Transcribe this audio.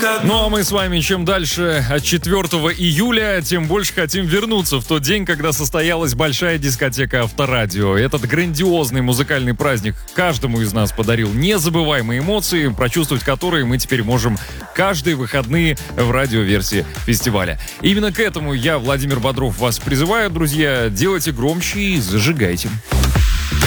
Ну а мы с вами чем дальше от 4 июля, тем больше хотим вернуться в тот день, когда состоялась большая дискотека Авторадио. Этот грандиозный музыкальный праздник каждому из нас подарил незабываемые эмоции, прочувствовать которые мы теперь можем каждые выходные в радиоверсии фестиваля. Именно к этому я, Владимир Бодров, вас призываю, друзья. Делайте громче и зажигайте.